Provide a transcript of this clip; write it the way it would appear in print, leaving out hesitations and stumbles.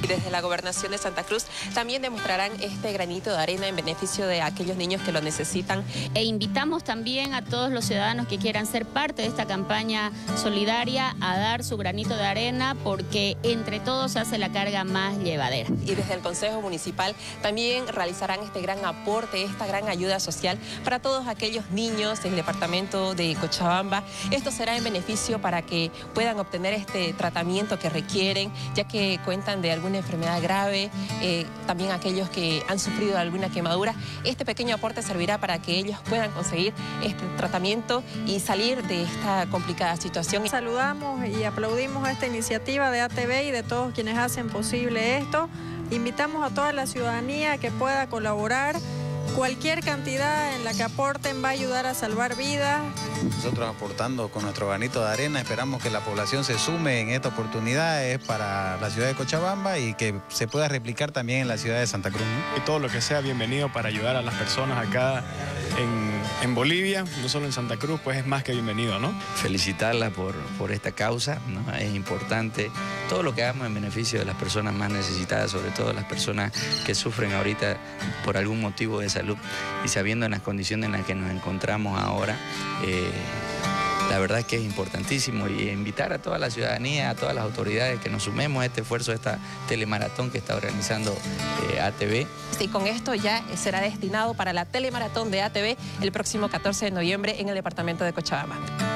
Y desde la Gobernación de Santa Cruz también demostrarán este granito de arena en beneficio de aquellos niños que lo necesitan. E invitamos también a todos los ciudadanos que quieran ser parte de esta campaña solidaria a dar su granito de arena, porque entre todos se hace la carga más llevadera. Y desde el Consejo Municipal también realizarán este gran aporte, esta gran ayuda social para todos aquellos niños del departamento de Cochabamba. Esto será en beneficio para que puedan obtener este tratamiento que requieren, ya que cuentan de alguna enfermedad grave, también aquellos que han sufrido alguna quemadura. Este pequeño aporte servirá para que ellos puedan conseguir este tratamiento y salir de esta complicada situación. Saludamos y aplaudimos esta iniciativa de ATV y de todos quienes hacen posible esto. Invitamos a toda la ciudadanía que pueda colaborar. Cualquier cantidad en la que aporten va a ayudar a salvar vidas. Nosotros aportando con nuestro granito de arena, esperamos que la población se sume en esta oportunidad, es para la ciudad de Cochabamba y que se pueda replicar también en la ciudad de Santa Cruz, ¿no? Y todo lo que sea bienvenido para ayudar a las personas acá en Bolivia, no solo en Santa Cruz, pues es más que bienvenido, ¿no? Felicitarla por esta causa, ¿no? Es importante todo lo que hagamos en beneficio de las personas más necesitadas, sobre todo las personas que sufren ahorita por algún motivo de salud, y sabiendo en las condiciones en las que nos encontramos ahora, la verdad es que es importantísimo, y invitar a toda la ciudadanía, a todas las autoridades que nos sumemos a este esfuerzo, a esta telemaratón que está organizando ATV. Y con esto ya será destinado para la telemaratón de ATV el próximo 14 de noviembre en el departamento de Cochabamba.